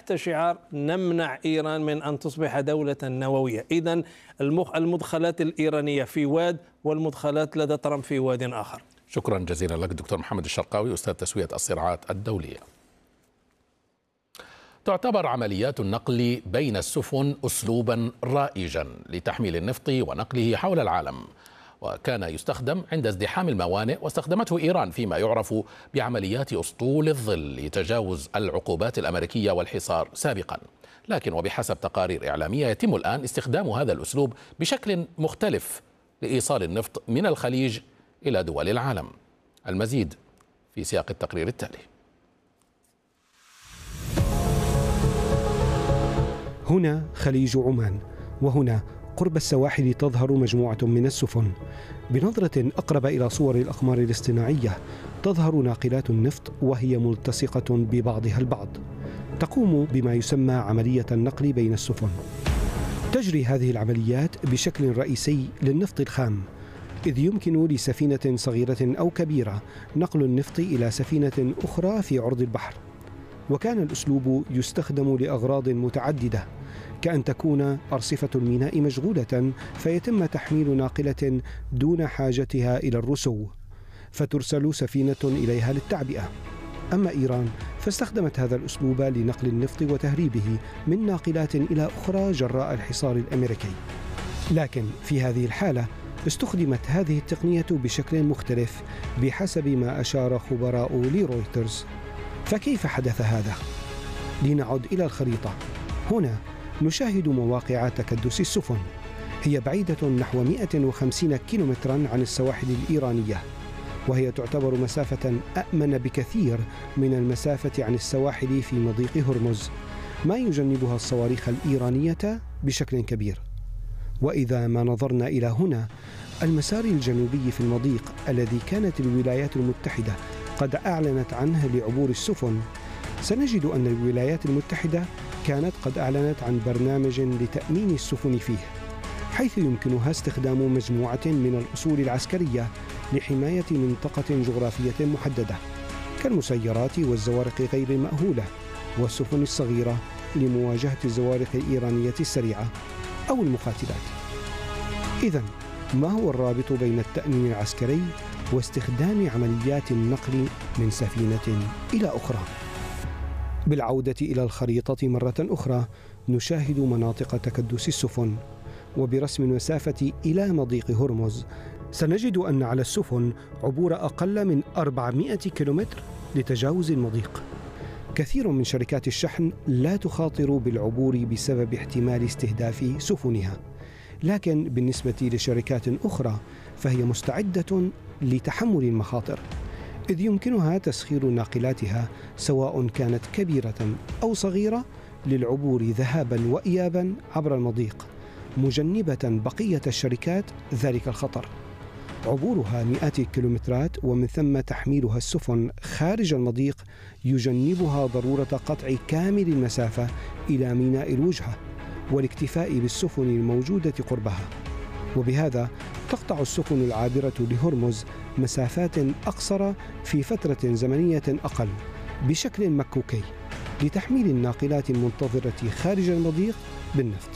تحت شعار نمنع إيران من أن تصبح دولة نووية. إذن المدخلات الإيرانية في واد والمدخلات لدى ترامب في واد آخر. شكرا جزيلا لك دكتور محمد الشرقاوي، أستاذ تسوية الصراعات الدولية. تعتبر عمليات النقل بين السفن أسلوبا رائجا لتحميل النفط ونقله حول العالم، وكان يستخدم عند ازدحام الموانئ، واستخدمته إيران فيما يعرف بعمليات أسطول الظل لتجاوز العقوبات الأمريكية والحصار سابقا. لكن وبحسب تقارير إعلامية يتم الآن استخدام هذا الأسلوب بشكل مختلف لإيصال النفط من الخليج إلى دول العالم. المزيد في سياق التقرير التالي. هنا خليج عمان، وهنا قرب السواحل تظهر مجموعة من السفن. بنظرة أقرب إلى صور الأقمار الاصطناعية تظهر ناقلات النفط وهي ملتصقة ببعضها البعض، تقوم بما يسمى عملية النقل بين السفن. تجري هذه العمليات بشكل رئيسي للنفط الخام، إذ يمكن لسفينة صغيرة أو كبيرة نقل النفط إلى سفينة أخرى في عرض البحر. وكان الأسلوب يستخدم لأغراض متعددة، كأن تكون أرصفة الميناء مشغولة فيتم تحميل ناقلة دون حاجتها إلى الرسو، فترسل سفينة إليها للتعبئة. أما إيران فاستخدمت هذا الأسلوب لنقل النفط وتهريبه من ناقلات إلى أخرى جراء الحصار الأمريكي. لكن في هذه الحالة استخدمت هذه التقنية بشكل مختلف بحسب ما أشار خبراء لرويترز. فكيف حدث هذا؟ لنعد إلى الخريطة. هنا نشاهد مواقع تكدس السفن، هي بعيدة نحو 150 كيلومترا عن السواحل الإيرانية، وهي تعتبر مسافة أأمن بكثير من المسافة عن السواحل في مضيق هرمز، ما يجنبها الصواريخ الإيرانية بشكل كبير. وإذا ما نظرنا إلى هنا، المسار الجنوبي في المضيق الذي كانت الولايات المتحدة قد أعلنت عنه لعبور السفن، سنجد أن الولايات المتحدة كانت قد أعلنت عن برنامج لتأمين السفن فيه، حيث يمكنها استخدام مجموعة من الأصول العسكرية لحماية منطقة جغرافية محددة، كالمسيرات والزوارق غير المأهولة والسفن الصغيرة لمواجهة الزوارق الإيرانية السريعة أو المقاتلات. إذن ما هو الرابط بين التأمين العسكري واستخدام عمليات النقل من سفينة إلى أخرى؟ بالعودة إلى الخريطة مرة أخرى نشاهد مناطق تكدس السفن، وبرسم المسافة إلى مضيق هرمز سنجد أن على السفن عبور أقل من 400 كيلومتر لتجاوز المضيق. كثير من شركات الشحن لا تخاطر بالعبور بسبب احتمال استهداف سفنها، لكن بالنسبة لشركات أخرى فهي مستعدة لتحمل المخاطر، إذ يمكنها تسخير ناقلاتها سواء كانت كبيرة أو صغيرة للعبور ذهابا وإيابا عبر المضيق، مجنبة بقية الشركات ذلك الخطر. عبورها مئات الكيلومترات ومن ثم تحميلها السفن خارج المضيق يجنبها ضرورة قطع كامل المسافة إلى ميناء الوجهة والاكتفاء بالسفن الموجودة قربها، وبهذا تقطع السفن العابرة لهرمز مسافات أقصر في فترة زمنية أقل بشكل مكوكي لتحميل الناقلات المنتظرة خارج المضيق بالنفط.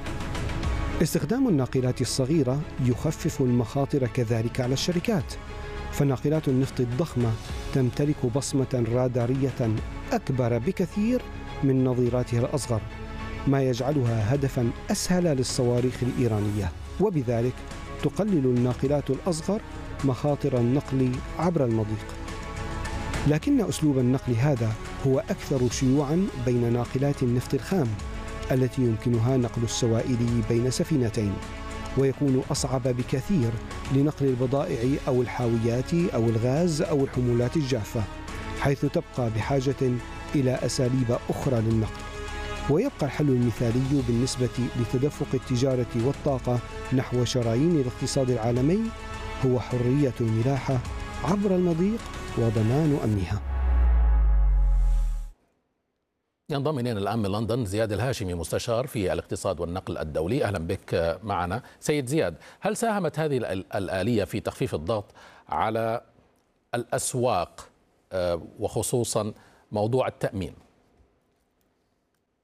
استخدام الناقلات الصغيرة يخفف المخاطر كذلك على الشركات، فناقلات النفط الضخمة تمتلك بصمة رادارية أكبر بكثير من نظيراتها الأصغر، ما يجعلها هدفا أسهل للصواريخ الإيرانية، وبذلك تقلل الناقلات الأصغر مخاطر النقل عبر المضيق. لكن أسلوب النقل هذا هو أكثر شيوعا بين ناقلات النفط الخام التي يمكنها نقل السوائل بين سفينتين، ويكون أصعب بكثير لنقل البضائع أو الحاويات أو الغاز أو الحمولات الجافة، حيث تبقى بحاجة إلى أساليب أخرى للنقل. ويبقى الحل المثالي بالنسبة لتدفق التجارة والطاقة نحو شرايين الاقتصاد العالمي هو حرية الملاحة عبر المضيق وضمان أمنها. ينضم إلينا الآن من لندن زياد الهاشمي، مستشار في الاقتصاد والنقل الدولي. أهلا بك معنا سيد زياد. هل ساهمت هذه الآلية في تخفيف الضغط على الأسواق وخصوصا موضوع التأمين؟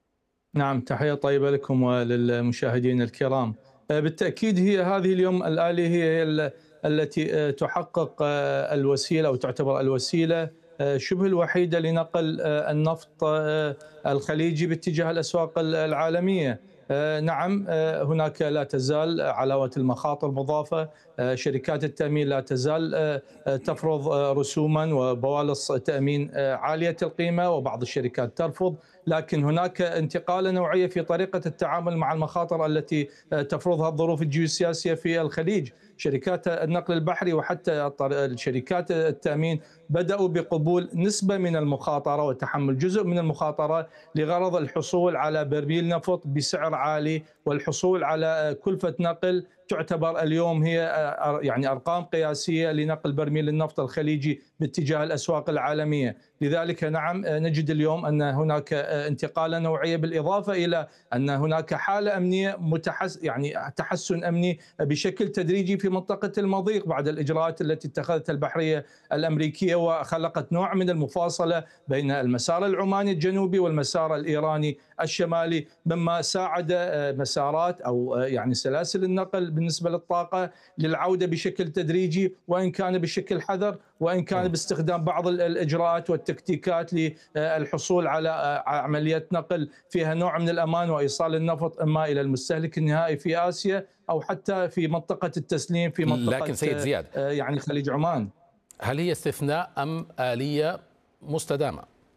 نعم، تحية طيبة لكم وللمشاهدين الكرام. بالتأكيد هي هذه اليوم الآلية هي التي تحقق الوسيلة أو تعتبر الوسيلة شبه الوحيدة لنقل النفط الخليجي باتجاه الأسواق العالمية. نعم، هناك لا تزال علاوة المخاطر مضافة. شركات التأمين لا تزال تفرض رسوما وبوالص تأمين عالية القيمة، وبعض الشركات ترفض. لكن هناك انتقالة نوعية في طريقة التعامل مع المخاطر التي تفرضها الظروف الجيوسياسية في الخليج. شركات النقل البحري وحتى شركات التأمين بدأوا بقبول نسبة من المخاطرة وتحمل جزء من المخاطرة لغرض الحصول على برميل نفط بسعر عالي، والحصول على كلفة نقل تعتبر اليوم هي يعني أرقام قياسية لنقل برميل النفط الخليجي باتجاه الأسواق العالمية. لذلك نعم، نجد اليوم أن هناك انتقالة نوعية، بالإضافة إلى أن هناك حالة أمنية يعني تحسن أمني بشكل تدريجي في منطقة المضيق بعد الإجراءات التي اتخذتها البحرية الأمريكية، وخلقت نوع من المفاصلة بين المسار العماني الجنوبي والمسار الإيراني الشمالي، مما ساعد مسارات أو يعني سلاسل النقل بالنسبة للطاقة للعودة بشكل تدريجي، وإن كان بشكل حذر، وإن كان باستخدام بعض الإجراءات والتكتيكات للحصول على عملية نقل فيها نوع من الأمان وإيصال النفط إما إلى المستهلك النهائي في آسيا أو حتى في منطقة التسليم في منطقة لكن سيد زياد، يعني خليج عمان. هل هي استثناء أم آلية مستدامة؟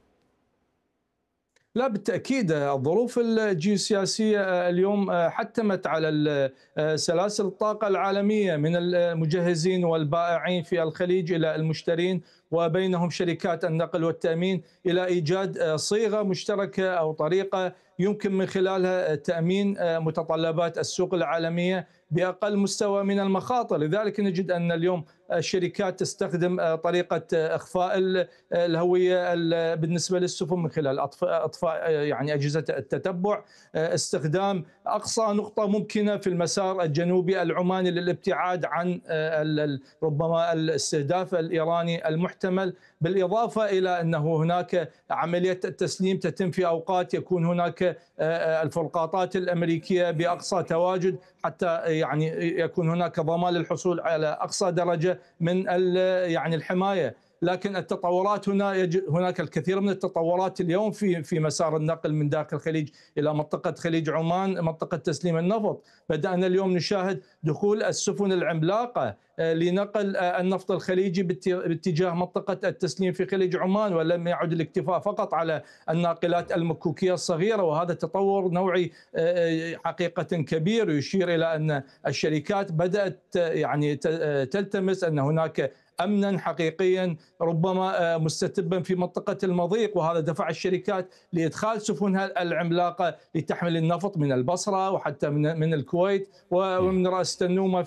لا، بالتأكيد الظروف الجيوسياسية اليوم حتمت على سلاسل الطاقة العالمية من المجهزين والبائعين في الخليج إلى المشترين، وبينهم شركات النقل والتأمين، إلى إيجاد صيغة مشتركة أو طريقة يمكن من خلالها تأمين متطلبات السوق العالمية بأقل مستوى من المخاطر. لذلك نجد أن اليوم الشركات تستخدم طريقة إخفاء الهوية بالنسبة للسفن من خلال إطفاء يعني أجهزة التتبع، استخدام أقصى نقطة ممكنة في المسار الجنوبي العماني للابتعاد عن ربما الاستهداف الإيراني المحتمل، بالإضافة إلى أنه هناك عملية التسليم تتم في أوقات يكون هناك الفرقاطات الأمريكية بأقصى تواجد، حتى يعني يكون هناك ضمان للحصول على أقصى درجة من يعني الحماية. لكن التطورات هناك الكثير من التطورات اليوم في مسار النقل من داخل الخليج إلى منطقة خليج عمان، منطقة تسليم النفط. بدأنا اليوم نشاهد دخول السفن العملاقة لنقل النفط الخليجي باتجاه منطقة التسليم في خليج عمان، ولم يعد الاكتفاء فقط على الناقلات المكوكية الصغيرة. وهذا تطور نوعي حقيقة كبير، يشير إلى أن الشركات بدأت يعني تلتمس أن هناك أمنا حقيقيا ربما مستتبا في منطقة المضيق، وهذا دفع الشركات لإدخال سفنها العملاقة لتحمل النفط من البصرة وحتى من الكويت ومن رأس تنورة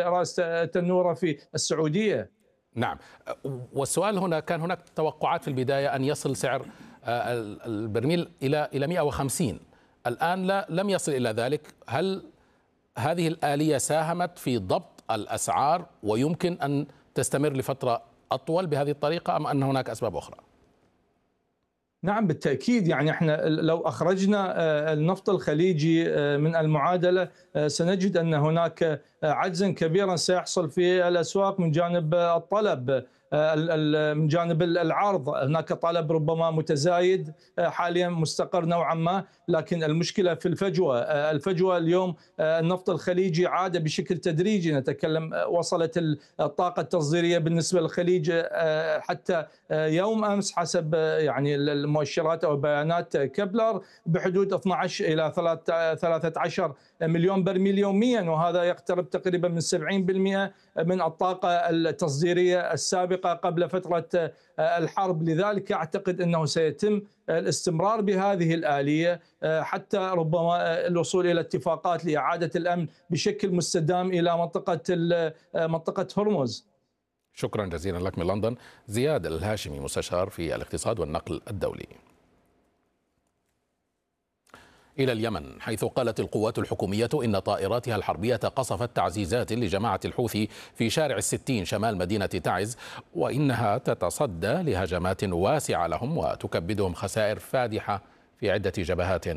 في السعودية. نعم، والسؤال هنا كان هناك توقعات في البداية أن يصل سعر البرميل إلى 150، الآن لم يصل إلى ذلك. هل هذه الآلية ساهمت في ضبط الأسعار ويمكن أن تستمر لفترة أطول بهذه الطريقة، أم أن هناك أسباب أخرى؟ نعم، بالتأكيد. يعني احنا لو أخرجنا النفط الخليجي من المعادلة سنجد أن هناك عجزا كبيرا سيحصل في الأسواق من جانب الطلب، من جانب العرض. هناك طلب ربما متزايد حاليا مستقر نوعا ما، لكن المشكلة في الفجوة اليوم النفط الخليجي عاد بشكل تدريجي. نتكلم وصلت الطاقة التصديرية بالنسبة للخليج حتى يوم أمس حسب يعني المؤشرات أو بيانات كبلر بحدود 12 إلى 13 مليون برميل يوميا، وهذا يقترب تقريبا من 70% من الطاقة التصديرية السابقة قبل فترة الحرب. لذلك أعتقد أنه سيتم الاستمرار بهذه الآلية حتى ربما الوصول إلى اتفاقات لإعادة الأمن بشكل مستدام إلى منطقة هرمز. شكرا جزيلا لك من لندن زياد الهاشمي، مستشار في الاقتصاد والنقل الدولي. إلى اليمن، حيث قالت القوات الحكومية إن طائراتها الحربية قصفت تعزيزات لجماعة الحوثي في شارع الستين شمال مدينة تعز، وإنها تتصدى لهجمات واسعة لهم وتكبدهم خسائر فادحة في عدة جبهات